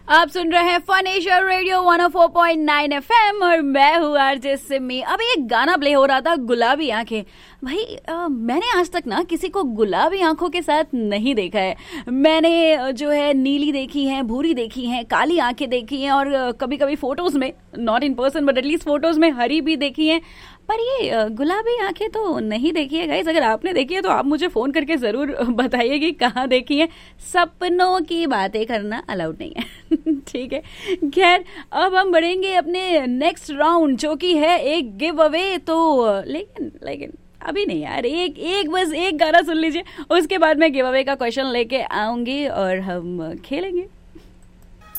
आप सुन रहे हैं फन एशिया रेडियो 104.9 एफएम और मैं हूँ आरजे सिमी। अभी एक गाना प्ले हो रहा था, गुलाबी आंखें। भाई मैंने आज तक ना किसी को गुलाबी आंखों के साथ नहीं देखा है। मैंने जो है नीली देखी है, भूरी देखी है, काली आंखें देखी हैं और कभी कभी फोटोज में, not in person but at least photos में हरी भी देखी है। पर ये गुलाबी आंखें तो नहीं देखी है गाइस। अगर आपने देखी है तो आप मुझे फोन करके जरूर बताइए कि कहाँ देखी है। सपनों की बातें करना अलाउड नहीं है। ठीक है, खैर अब हम बढ़ेंगे अपने नेक्स्ट राउंड जो कि है एक गिव अवे। तो लेकिन अभी नहीं यार, बस एक गाना सुन लीजिए, उसके बाद मैं गिव अवे का क्वेश्चन लेके आऊंगी और हम खेलेंगे।